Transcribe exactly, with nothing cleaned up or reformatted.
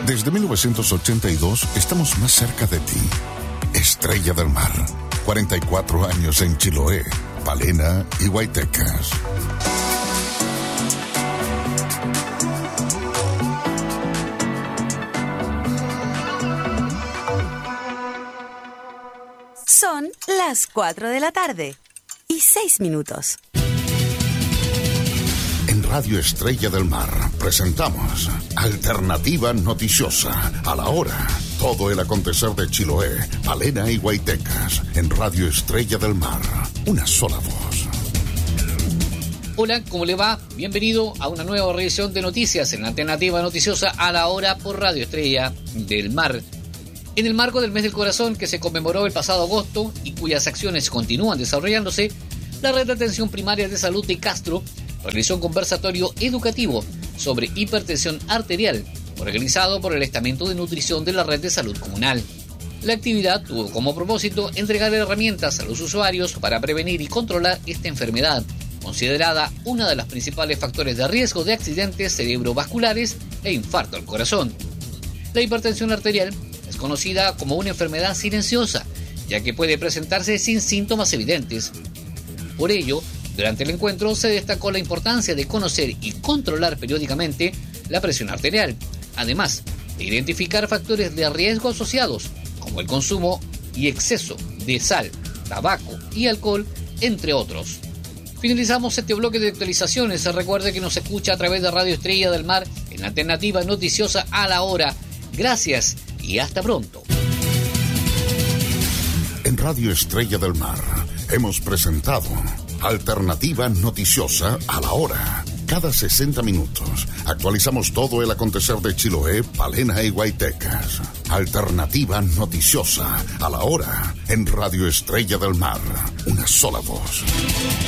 Desde mil novecientos ochenta y dos estamos más cerca de ti. Estrella del Mar. cuarenta y cuatro años en Chiloé, Palena y Guaytecas. Son las cuatro de la tarde y seis minutos. En Radio Estrella del Mar presentamos Alternativa Noticiosa. A la hora, todo el acontecer de Chiloé, Palena y Guaytecas. En Radio Estrella del Mar, una sola voz. Hola, ¿cómo le va? Bienvenido a una nueva revisión de noticias en Alternativa Noticiosa a la hora por Radio Estrella del Mar. En el marco del Mes del Corazón, que se conmemoró el pasado agosto y cuyas acciones continúan desarrollándose, la Red de Atención Primaria de Salud de Castro realizó un conversatorio educativo sobre hipertensión arterial, organizado por el Estamento de Nutrición de la Red de Salud Comunal. La actividad tuvo como propósito entregar herramientas a los usuarios para prevenir y controlar esta enfermedad, considerada uno de los principales factores de riesgo de accidentes cerebrovasculares e infarto al corazón. La hipertensión arterial es conocida como una enfermedad silenciosa, ya que puede presentarse sin síntomas evidentes. Por ello, durante el encuentro se destacó la importancia de conocer y controlar periódicamente la presión arterial, además de identificar factores de riesgo asociados, como el consumo y exceso de sal, tabaco y alcohol, entre otros. Finalizamos este bloque de actualizaciones. Recuerde que nos escucha a través de Radio Estrella del Mar en la Alternativa Noticiosa a la hora. Gracias y hasta pronto. En Radio Estrella del Mar hemos presentado Alternativa Noticiosa a la hora. Cada sesenta minutos actualizamos todo el acontecer de Chiloé, Palena y Guaytecas. Alternativa Noticiosa a la hora en Radio Estrella del Mar. Una sola voz.